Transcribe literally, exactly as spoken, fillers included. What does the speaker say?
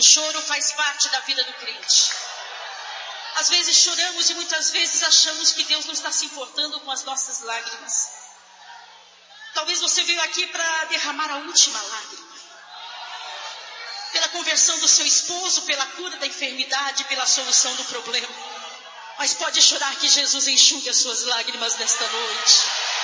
O choro faz parte da vida do crente. Às vezes choramos e muitas vezes achamos que Deus não está se importando com as nossas lágrimas. Talvez você veio aqui para derramar a última lágrima. Pela conversão do seu esposo, pela cura da enfermidade, pela solução do problema. Mas pode chorar que Jesus enxugue as suas lágrimas nesta noite.